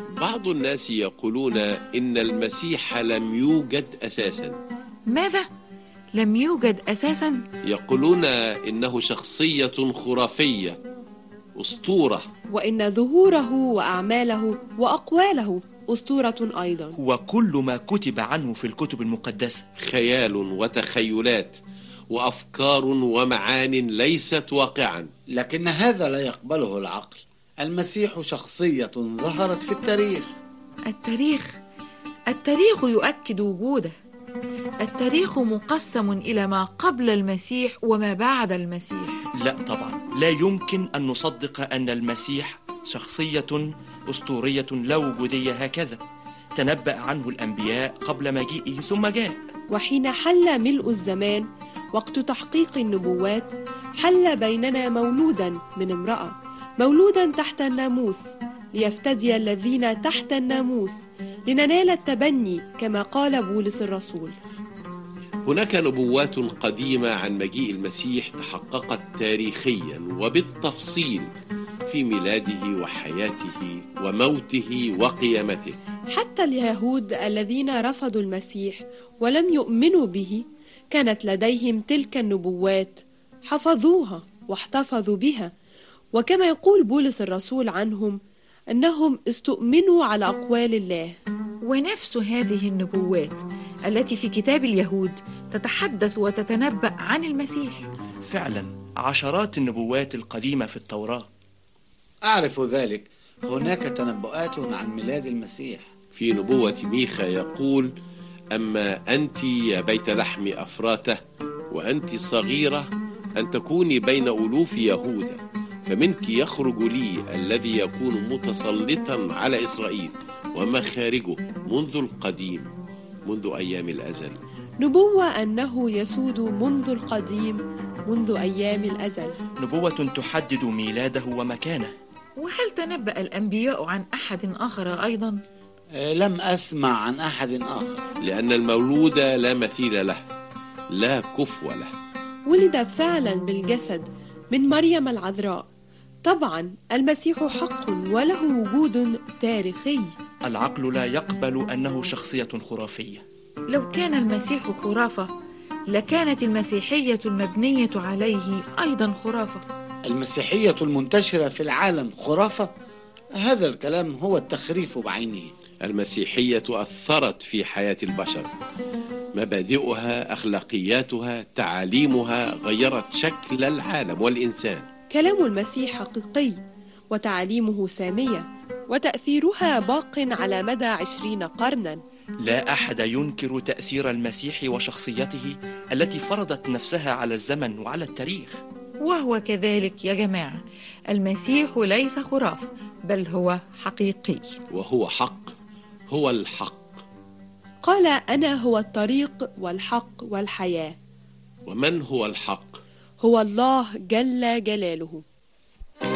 بعض الناس يقولون إن المسيح لم يوجد أساسا. ماذا؟ لم يوجد أساسا؟ يقولون إنه شخصية خرافية، أسطورة، وإن ظهوره وأعماله وأقواله أسطورة أيضا، وكل ما كتب عنه في الكتب المقدسة خيال وتخيلات وأفكار ومعان ليست واقعا. لكن هذا لا يقبله العقل. المسيح شخصية ظهرت في التاريخ. التاريخ يؤكد وجوده. التاريخ مقسم إلى ما قبل المسيح وما بعد المسيح. لا طبعا، لا يمكن أن نصدق أن المسيح شخصية أسطورية لا وجودية هكذا. تنبأ عنه الأنبياء قبل مجيئه ثم جاء. وحين حل ملء الزمان وقت تحقيق النبوات، حل بيننا مولودا من امرأة، مولودا تحت الناموس، ليفتدي الذين تحت الناموس، لننال التبني كما قال بولس الرسول. هناك نبوات قديمة عن مجيء المسيح تحققت تاريخيا وبالتفصيل في ميلاده وحياته وموته وقيامته. حتى اليهود الذين رفضوا المسيح ولم يؤمنوا به كانت لديهم تلك النبوات، حفظوها واحتفظوا بها، وكما يقول بولس الرسول عنهم أنهم استؤمنوا على أقوال الله. ونفس هذه النبوات التي في كتاب اليهود تتحدث وتتنبأ عن المسيح. فعلا عشرات النبوات القديمة في التوراة. أعرف ذلك. هناك تنبؤات عن ميلاد المسيح. في نبوة ميخا يقول: أما أنت يا بيت لحم أفراته وأنت صغيرة أن تكوني بين ألوف يهوذا، فمنك يخرج لي الذي يكون متسلطا على إسرائيل، ومخارجه منذ القديم، منذ أيام الأزل. نبوة أنه يسود منذ القديم، منذ أيام الأزل. نبوة تحدد ميلاده ومكانه. وهل تنبأ الأنبياء عن أحد آخر أيضا؟ لم أسمع عن أحد آخر. لأن المولود لا مثيل له، لا كفو له. ولد فعلا بالجسد من مريم العذراء. طبعا المسيح حق وله وجود تاريخي. العقل لا يقبل أنه شخصية خرافية. لو كان المسيح خرافة لكانت المسيحية المبنية عليه أيضا خرافة. المسيحية المنتشرة في العالم خرافة؟ هذا الكلام هو التخريف بعينه. المسيحية أثرت في حياة البشر، مبادئها، أخلاقياتها، تعاليمها غيرت شكل العالم والإنسان. كلام المسيح حقيقي وتعاليمه سامية، وتأثيرها باق على مدى 20 قرنا. لا أحد ينكر تأثير المسيح وشخصيته التي فرضت نفسها على الزمن وعلى التاريخ. وهو كذلك يا جماعة، المسيح ليس خرافة بل هو حقيقي، وهو حق، هو الحق. قال: أنا هو الطريق والحق والحياة. ومن هو الحق؟ هو الله جل جلاله.